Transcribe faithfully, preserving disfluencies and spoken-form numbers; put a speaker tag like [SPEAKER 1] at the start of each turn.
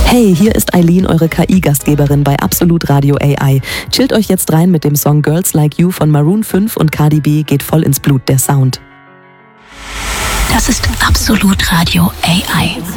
[SPEAKER 1] Hey, hier ist Eileen, eure K I-Gastgeberin bei Absolut Radio A I. Chillt euch jetzt rein mit dem Song Girls Like You von Maroon fünf und Cardi B geht voll ins Blut, der Sound.
[SPEAKER 2] Das ist Absolut Radio A I.